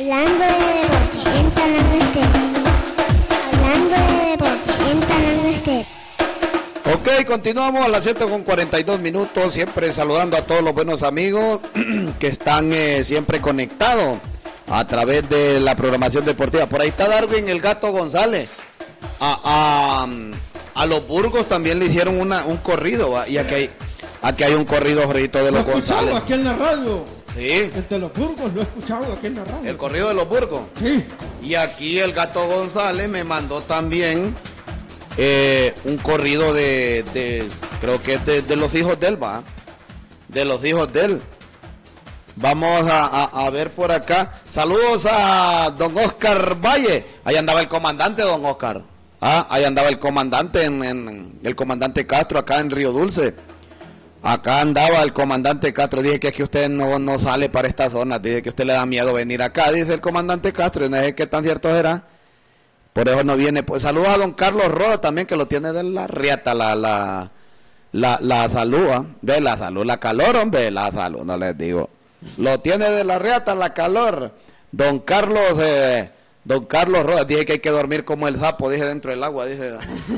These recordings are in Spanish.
Hablando de deporte en Talando Estéreo. Hablando de deporte en Talando Estéreo. Ok, continuamos a las 7:42, siempre saludando a todos los buenos amigos que están siempre conectados a través de la programación deportiva. Por ahí está Darwin, el Gato González. A los Burgos también le hicieron un corrido, ¿va? Y aquí hay un corrido, Jorgito, de los González. Aquí en la radio. Sí. El de los Burgos lo he escuchado aquí en la radio. El corrido de los Burgos. Sí. Y aquí el Gato González me mandó también un corrido de creo que es de los hijos de él, va. De los hijos de él. Vamos a ver por acá. Saludos a don Oscar Valle. Ahí andaba el comandante, don Oscar. Ahí andaba el comandante el comandante Castro acá en Río Dulce. Acá andaba el comandante Castro. Dije que es que usted no sale para esta zona. Dije que a usted le da miedo venir acá, dice el comandante Castro. Y no sé qué tan cierto será. Por eso no viene. Pues saludos a don Carlos Roda también, que lo tiene de la riata, la salud, de la salud, la calor, hombre, la salud, no les digo. Lo tiene de la riata, la calor. Don Carlos Roda, dije que hay que dormir como el sapo, dije, dentro del agua, dice.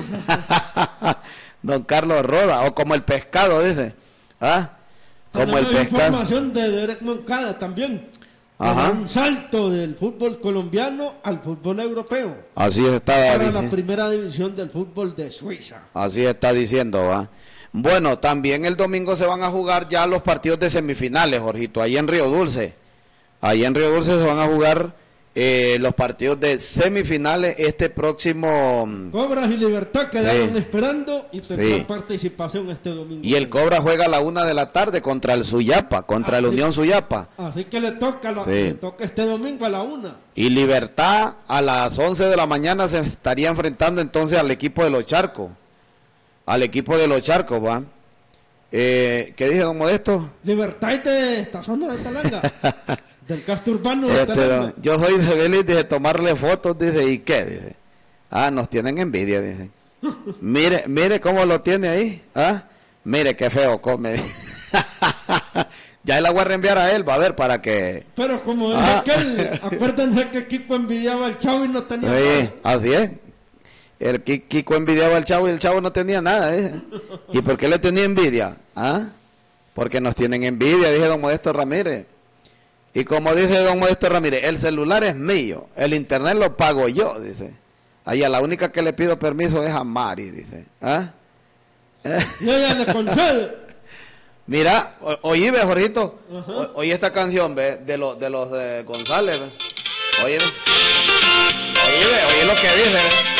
Don Carlos Roda, o como el pescado, dice. Como el pescado. Información de Derek Moncada también. Ajá. Un salto del fútbol colombiano al fútbol europeo. Así estaba para diciendo. La primera división del fútbol de Suiza. Así está diciendo, va. Bueno, también el domingo se van a jugar ya los partidos de semifinales, Jorgito, ahí en Río Dulce. Ahí en Río Dulce se van a jugar los partidos de semifinales este próximo... Cobras y Libertad quedaron esperando y tendrán participación este domingo. Y el Cobra juega a la 1 de la tarde contra el Suyapa, contra el Unión Suyapa. Así que le toca este domingo a la 1. Y Libertad a las 11 de la mañana se estaría enfrentando entonces al equipo de Los Charcos. Al equipo de Los Charcos, ¿va? ¿Qué dije, don Modesto? Libertad es de esta zona de Talanga. Del casco urbano de Talanga. Yo soy feliz de tomarle fotos, dice, ¿y qué? Dice, nos tienen envidia, dice. Mire cómo lo tiene ahí, mire qué feo come. Ya la voy a reenviar a él, va a ver, para que... Pero como es aquel, acuérdense que Kiko envidiaba al Chavo y no tenía nada. Así es. El Kiko envidiaba al Chavo y el Chavo no tenía nada, ¿Y por qué le tenía envidia? Porque nos tienen envidia, dije don Modesto Ramírez. Y como dice don Modesto Ramírez, el celular es mío, el internet lo pago yo, dice. Ahí a la única que le pido permiso es a Mari, dice. Y ella le concede. Mira, oí, ve, Jorgito, oí esta canción, ve, de los González, ve. Oye lo que dice, ve.